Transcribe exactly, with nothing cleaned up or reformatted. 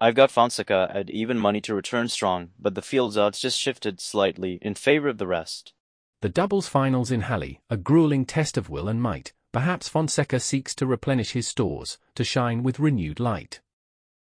I've got Fonseca at even money to return strong, but the field's odds just shifted slightly in favor of the rest. The doubles finals in Halle, a grueling test of will and might. Perhaps Fonseca seeks to replenish his stores, to shine with renewed light.